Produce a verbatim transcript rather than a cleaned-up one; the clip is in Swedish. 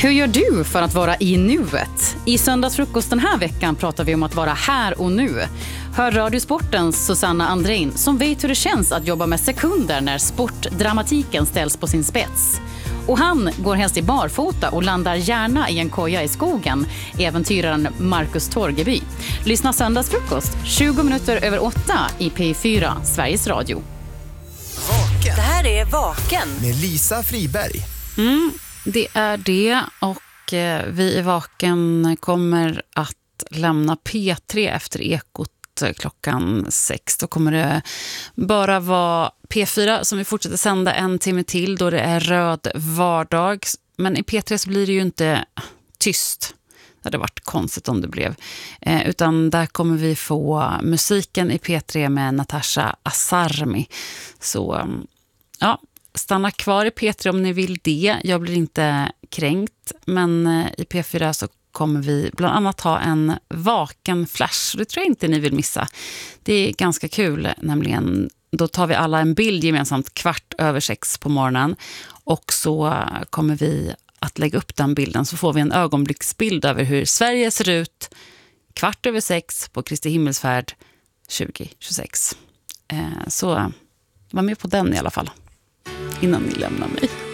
Hur gör du för att vara i nuet? I söndagsfrukost den här veckan pratar vi om att vara här och nu. Hör Radiosportens Susanna Andrein som vet hur det känns att jobba med sekunder när sportdramatiken ställs på sin spets. Och han går helst i barfota och landar gärna i en koja i skogen, äventyraren Marcus Torgeby. Lyssna söndagsfrukost tjugo minuter över åtta i P fyra, Sveriges Radio. Vaken. Det här är Vaken Med Lisa Friberg. Mm, det är det och eh, vi i Vaken kommer att lämna P tre efter Ekot klockan sex. Då kommer det bara vara P fyra som vi fortsätter sända en timme till då det är röd vardag. Men i P tre så blir det ju inte tyst. Det hade varit konstigt om det blev. Eh, utan där kommer vi få musiken i P tre med Natasha Asarmi. Så ja, stanna kvar i P tre om ni vill det. Jag blir inte kränkt. Men eh, i P fyra så kommer vi bland annat ha en vaken flash. Det tror jag inte ni vill missa. Det är ganska kul, nämligen då tar vi alla en bild gemensamt kvart över sex på morgonen och så kommer vi att lägga upp den bilden så får vi en ögonblicksbild över hur Sverige ser ut kvart över sex på Kristi himmelsfärd tjugo tjugosex. Så var med på den i alla fall innan ni lämnar mig.